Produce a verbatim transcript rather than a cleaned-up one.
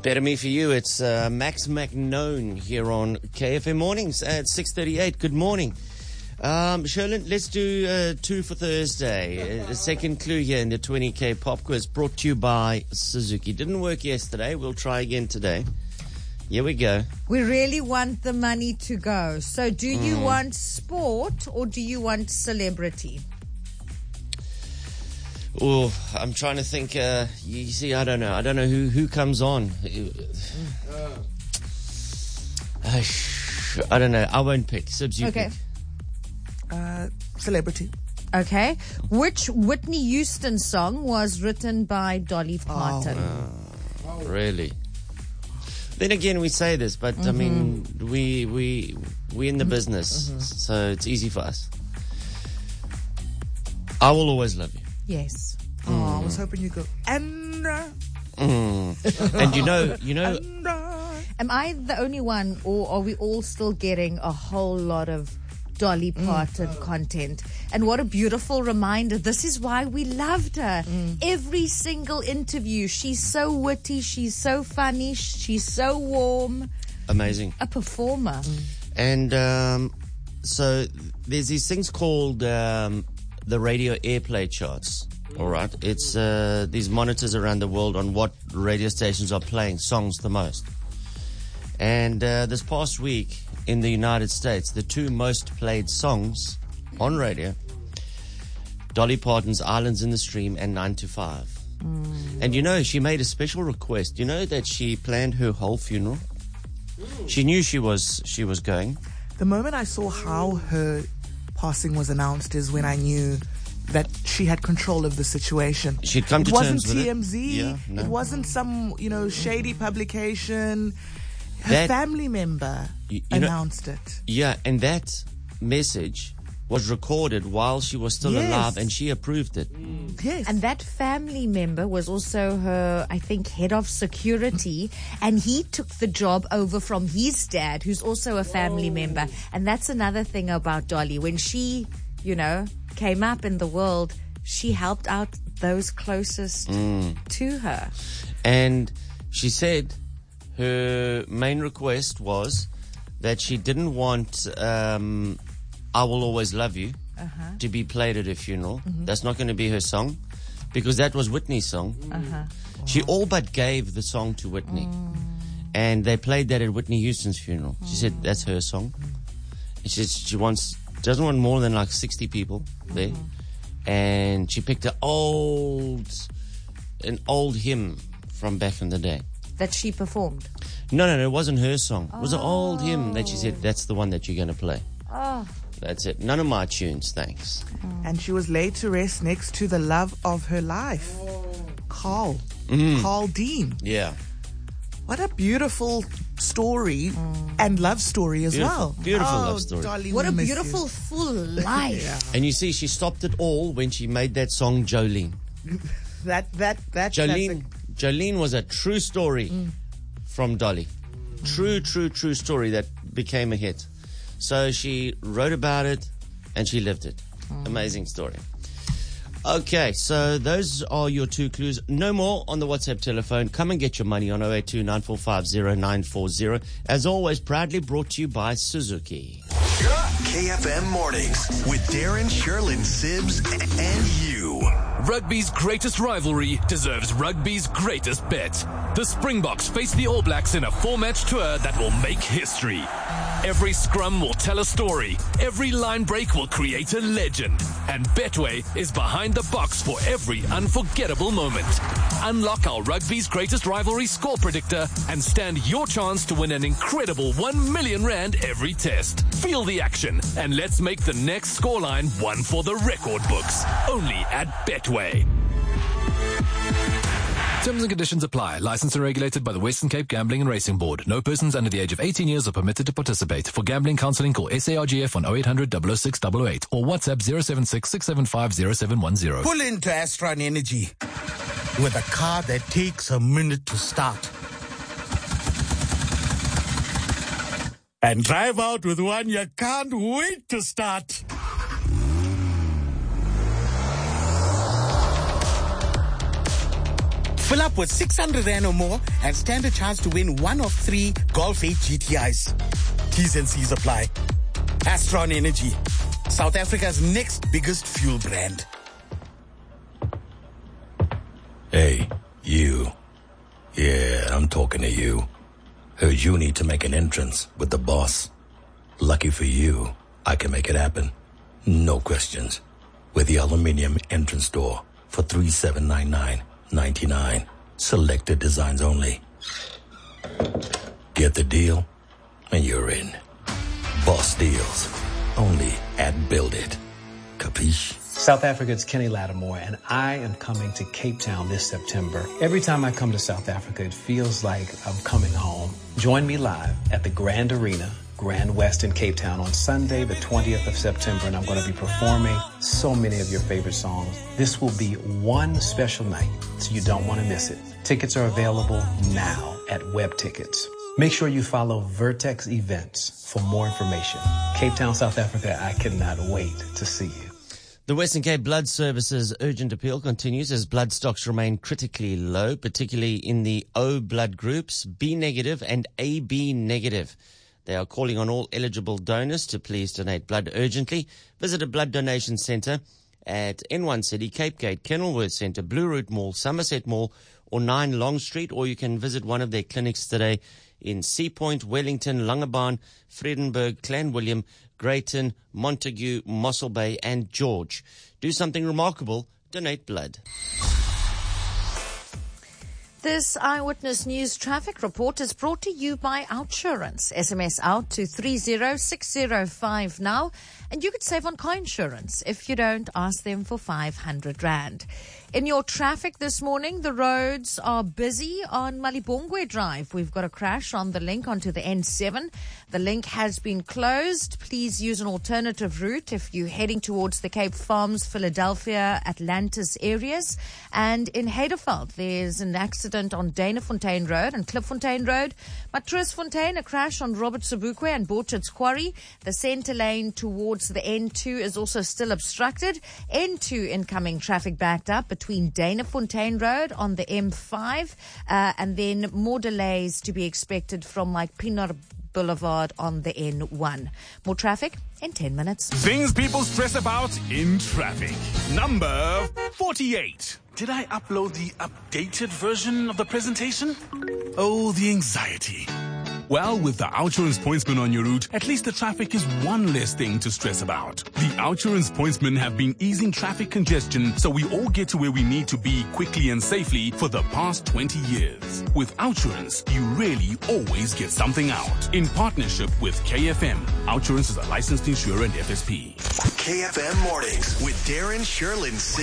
Better Me For You. It's uh, Max McKnone here on K F M Mornings at six thirty-eight. Good morning. Um, Sherlyn, let's do uh, two for Thursday. Uh, the second clue here in the twenty K pop quiz brought to you by Suzuki. Didn't work yesterday. We'll try again today. Here we go. We really want the money to go. So do you mm. want sport or do you want celebrity? Oh, I'm trying to think. Uh, you see, I don't know. I don't know who, who comes on. Uh, I don't know. I won't pick. Sibs, you okay. pick. Uh, celebrity. Okay. Which Whitney Houston song was written by Dolly Parton? Oh, uh, really? Then again, we say this, but mm-hmm. I mean, we we we in the business, mm-hmm. so it's easy for us. I will always love you. Yes. Oh, mm. I was hoping you go and. Mm. And you know, you know. And, am I the only one, or are we all still getting a whole lot of Dolly Parton mm. content? And what a beautiful reminder. This is why we loved her. Mm. Every single interview, she's so witty, she's so funny, she's so warm. Amazing. A performer. Mm. And um, so there's these things called um, the radio airplay charts. All right. It's uh, these monitors around the world on what radio stations are playing songs the most. And uh, this past week in the United States, the two most played songs on radio, Dolly Parton's Islands in the Stream and nine to five. Mm. And you know, she made a special request. You know that she planned her whole funeral? She knew she was she was going. The moment I saw how her passing was announced is when I knew that she had control of the situation. She'd come to it terms wasn't with T M Z. it. Yeah, no. It wasn't some, you know, shady publication. Her that, family member you, you announced know, it. Yeah, and that message was recorded while she was still yes. alive, and she approved it. Mm. Yes. And that family member was also her, I think, head of security, and he took the job over from his dad, who's also a family Whoa. member. And that's another thing about Dolly. When she, you know, came up in the world, she helped out those closest mm. to her. And she said her main request was that she didn't want um, I Will Always Love You uh-huh. to be played at her funeral. Mm-hmm. That's not going to be her song, because that was Whitney's song. Uh-huh. She all but gave the song to Whitney. Mm. And they played that at Whitney Houston's funeral. She mm. said that's her song. Mm. And she said she wants, doesn't want more than like sixty people there. Mm-hmm. And she picked an old, an old hymn from back in the day. That she performed? No, no, no, it wasn't her song. It was oh. an old hymn that she said, that's the one that you're going to play. Oh. That's it. None of my tunes, thanks. Oh. And she was laid to rest next to the love of her life, oh. Carl. Mm. Carl Dean. Yeah. What a beautiful story mm. and love story as beautiful, well. Beautiful oh, love story. Dolly, what a miss beautiful, you. full life. Yeah. And you see, she stopped it all when she made that song, Jolene. that, that, that. Jolene, Jolene was a true story mm. from Dolly. Mm. True, true, true story that became a hit. So she wrote about it and she lived it. Mm. Amazing story. Okay, so those are your two clues. No more on the WhatsApp telephone. Come and get your money on oh eight two, nine four five, oh nine four oh. As always, proudly brought to you by Suzuki. K F M Mornings with Darren, Sherlyn, Sibs, and you. Rugby's greatest rivalry deserves rugby's greatest bet. The Springboks face the All Blacks in a four-match tour that will make history. Every scrum will tell a story. Every line break will create a legend. And Betway is behind the box for every unforgettable moment. Unlock our rugby's greatest rivalry score predictor and stand your chance to win an incredible one million rand every test. Feel the action and let's make the next scoreline one for the record books. Only at Betway. Terms and conditions apply. Licensed and regulated by the Western Cape Gambling and Racing Board. No persons under the age of eighteen years are permitted to participate. For gambling counseling, call S A R G F on oh eight hundred, double oh six, double oh eight or WhatsApp zero seven six, six seven five, zero seven one zero. Pull into Astron Energy with a car that takes a minute to start. And drive out with one you can't wait to start. Fill up with six hundred rand or more and stand a chance to win one of three Golf eight G T Is. T's and C's apply. Astron Energy, South Africa's next biggest fuel brand. Hey, you. Yeah, I'm talking to you. Heard you need to make an entrance with the boss. Lucky for you, I can make it happen. No questions. With the aluminium entrance door for three thousand seven hundred ninety-nine dollars and ninety-nine cents. Selected designs only. Get the deal, and you're in. Boss deals. Only at Build It. Capiche? South Africa's Kenny Lattimore, and I am coming to Cape Town this September. Every time I come to South Africa, it feels like I'm coming home. Join me live at the Grand Arena, Grand West in Cape Town on Sunday, the twentieth of September, and I'm going to be performing so many of your favorite songs. This will be one special night, so you don't want to miss it. Tickets are available now at Web Tickets. Make sure you follow Vertex Events for more information. Cape Town, South Africa, I cannot wait to see you. The Western Cape Blood Services urgent appeal continues as blood stocks remain critically low, particularly in the O blood groups, B negative and A B negative. They are calling on all eligible donors to please donate blood urgently. Visit a blood donation centre at N one City, Cape Gate, Kenilworth Centre, Blue Route Mall, Somerset Mall, or nine Long Street, or you can visit one of their clinics today in Sea Point, Wellington, Langebaan, Vredenburg, Clanwilliam, Greyton, Montague, Mossel Bay, and George. Do something remarkable. Donate blood. This Eyewitness News traffic report is brought to you by Outsurance. S M S out to three zero six zero five now, and you could save on car insurance. If you don't, ask them for five hundred rand. In your traffic this morning, the roads are busy on Malibongwe Drive. We've got a crash on the link onto the N seven. The link has been closed. Please use an alternative route if you're heading towards the Cape Farms, Philadelphia, Atlantis areas. And in Heidelberg, there's an accident on Danafontein Road and Klipfontein Road. Matroosfontein, a crash on Robert Sobukwe and Borchards Quarry. The center lane towards the N two is also still obstructed. N two incoming traffic backed up between Danafontein Road on the M five, uh, and then more delays to be expected from like Pienaar Boulevard on the N one. More traffic in ten minutes. Things people stress about in traffic. Number forty-eight. Did I upload the updated version of the presentation? Oh, the anxiety. Well, with the Outsurance Pointsman on your route, at least the traffic is one less thing to stress about. The Outsurance Pointsmen have been easing traffic congestion so we all get to where we need to be quickly and safely for the past twenty years. With Outsurance, you really always get something out. In partnership with K F M, Outsurance is a licensed insurer and F S P. K F M Mornings with Darren, Sherlyn, Sid.